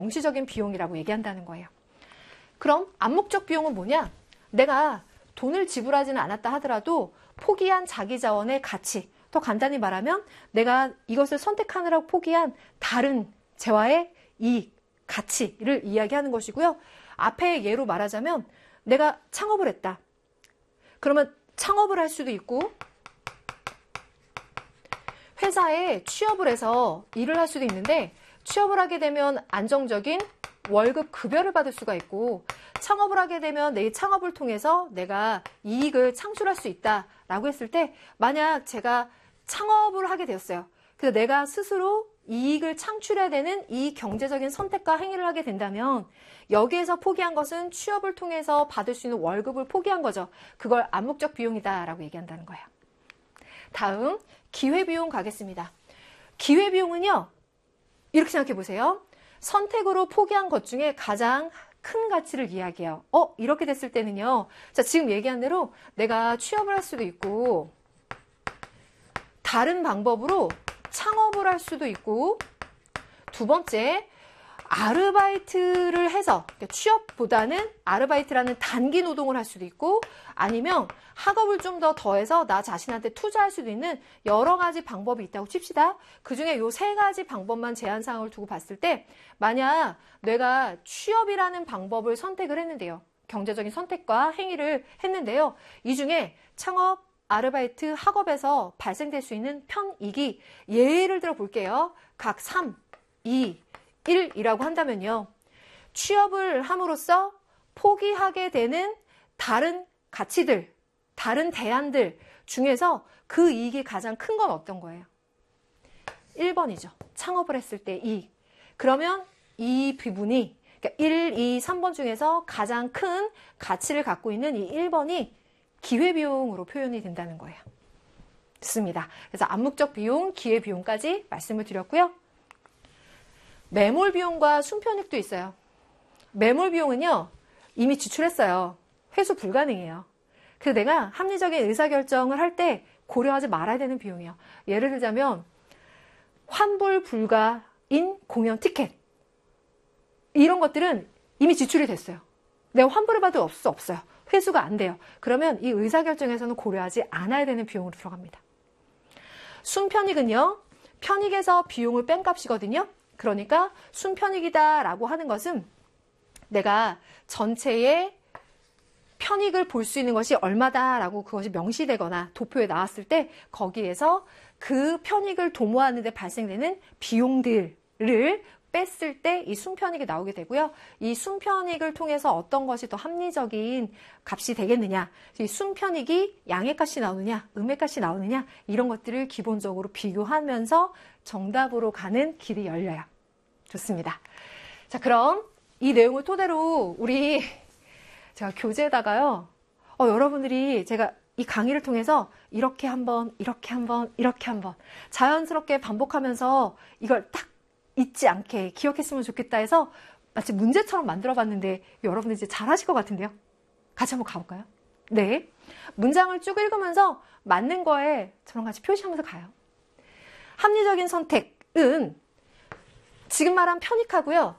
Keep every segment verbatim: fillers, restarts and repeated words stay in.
명시적인 비용이라고 얘기한다는 거예요. 그럼 암묵적 비용은 뭐냐? 내가 돈을 지불하지는 않았다 하더라도 포기한 자기 자원의 가치, 더 간단히 말하면 내가 이것을 선택하느라고 포기한 다른 재화의 이익, 가치를 이야기하는 것이고요. 앞에 예로 말하자면 내가 창업을 했다. 그러면 창업을 할 수도 있고 회사에 취업을 해서 일을 할 수도 있는데 취업을 하게 되면 안정적인 월급 급여를 받을 수가 있고 창업을 하게 되면 내 창업을 통해서 내가 이익을 창출할 수 있다라고 했을 때 만약 제가 창업을 하게 되었어요. 그래서 내가 스스로 이익을 창출해야 되는 이 경제적인 선택과 행위를 하게 된다면 여기에서 포기한 것은 취업을 통해서 받을 수 있는 월급을 포기한 거죠. 그걸 암묵적 비용이다라고 얘기한다는 거예요. 다음 기회비용 가겠습니다. 기회비용은요. 이렇게 생각해 보세요. 선택으로 포기한 것 중에 가장 큰 가치를 이야기해요. 어, 이렇게 됐을 때는요. 자, 지금 얘기한 대로 내가 취업을 할 수도 있고 다른 방법으로 창업을 할 수도 있고 두 번째 아르바이트를 해서 취업보다는 아르바이트라는 단기 노동을 할 수도 있고 아니면 학업을 좀 더 더해서 나 자신한테 투자할 수도 있는 여러 가지 방법이 있다고 칩시다. 그중에 요 세 가지 방법만 제한사항을 두고 봤을 때 만약 내가 취업이라는 방법을 선택을 했는데요. 경제적인 선택과 행위를 했는데요. 이 중에 창업, 아르바이트, 학업에서 발생될 수 있는 편익이 예를 들어 볼게요. 각 삼, 이, 일이라고 한다면요. 취업을 함으로써 포기하게 되는 다른 가치들, 다른 대안들 중에서 그 이익이 가장 큰 건 어떤 거예요? 일 번이죠. 창업을 했을 때 이익. 그러면 이 부분이 그러니까 일, 이, 삼 번 중에서 가장 큰 가치를 갖고 있는 이 일 번이 기회비용으로 표현이 된다는 거예요. 좋습니다. 그래서 암묵적 비용, 기회비용까지 말씀을 드렸고요. 매몰 비용과 순편익도 있어요. 매몰 비용은요. 이미 지출했어요. 회수 불가능해요. 그래서 내가 합리적인 의사결정을 할 때 고려하지 말아야 되는 비용이에요. 예를 들자면 환불 불가인 공연 티켓 이런 것들은 이미 지출이 됐어요. 내가 환불을 받을 수 없어요. 회수가 안 돼요. 그러면 이 의사결정에서는 고려하지 않아야 되는 비용으로 들어갑니다. 순편익은요. 편익에서 비용을 뺀 값이거든요. 그러니까 순편익이다라고 하는 것은 내가 전체의 편익을 볼 수 있는 것이 얼마다라고 그것이 명시되거나 도표에 나왔을 때 거기에서 그 편익을 도모하는 데 발생되는 비용들을 뺐을 때 이 순편익이 나오게 되고요. 이 순편익을 통해서 어떤 것이 더 합리적인 값이 되겠느냐, 이 순편익이 양의 값이 나오느냐, 음의 값이 나오느냐 이런 것들을 기본적으로 비교하면서 정답으로 가는 길이 열려요. 좋습니다. 자, 그럼 이 내용을 토대로 우리 제가 교재에다가요. 어, 여러분들이 제가 이 강의를 통해서 이렇게 한번, 이렇게 한번, 이렇게 한번 자연스럽게 반복하면서 이걸 딱 잊지 않게 기억했으면 좋겠다 해서 마치 문제처럼 만들어봤는데 여러분들 이제 잘하실 것 같은데요. 같이 한번 가볼까요? 네. 문장을 쭉 읽으면서 맞는 거에 저랑 같이 표시하면서 가요. 합리적인 선택은 지금 말한 편익하고요.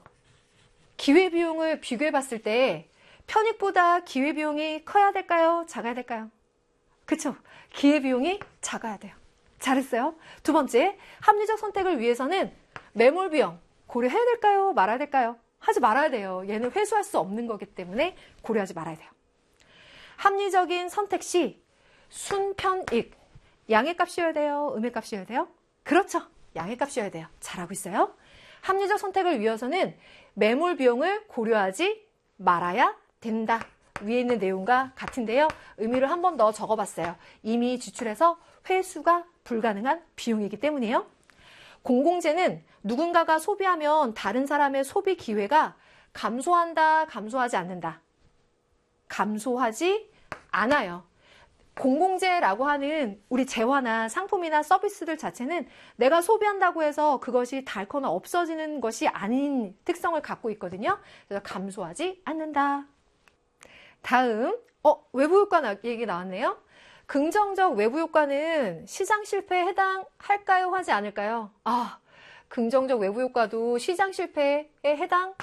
기회비용을 비교해봤을 때 편익보다 기회비용이 커야 될까요? 작아야 될까요? 그쵸? 기회비용이 작아야 돼요. 잘했어요. 두 번째, 합리적 선택을 위해서는 매몰비용 고려해야 될까요? 말아야 될까요? 하지 말아야 돼요. 얘는 회수할 수 없는 거기 때문에 고려하지 말아야 돼요. 합리적인 선택 시 순편익, 양의 값이어야 돼요? 음의 값이어야 돼요? 그렇죠. 양의 값이어야 돼요. 잘하고 있어요. 합리적 선택을 위해서는 매몰 비용을 고려하지 말아야 된다. 위에 있는 내용과 같은데요. 의미를 한 번 더 적어봤어요. 이미 지출해서 회수가 불가능한 비용이기 때문이에요. 공공재는 누군가가 소비하면 다른 사람의 소비 기회가 감소한다, 감소하지 않는다. 감소하지 않아요. 공공재라고 하는 우리 재화나 상품이나 서비스들 자체는 내가 소비한다고 해서 그것이 닳거나 없어지는 것이 아닌 특성을 갖고 있거든요. 그래서 감소하지 않는다. 다음, 어, 외부효과 얘기 나왔네요. 긍정적 외부효과는 시장 실패에 해당할까요? 하지 않을까요? 아, 긍정적 외부 효과도 시장 실패에 해당